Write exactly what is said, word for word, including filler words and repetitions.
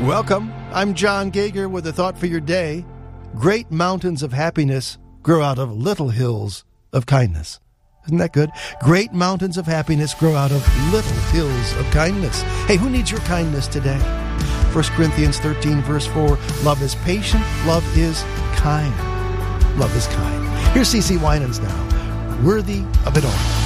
Welcome. I'm John Gager with a thought for your day. Great mountains of happiness grow out of little hills of kindness. Isn't that good? Great mountains of happiness grow out of little hills of kindness. Hey, who needs your kindness today? First Corinthians thirteen, verse four, love is patient, love is kind. Love is kind. Here's C C Winans now, worthy of it all.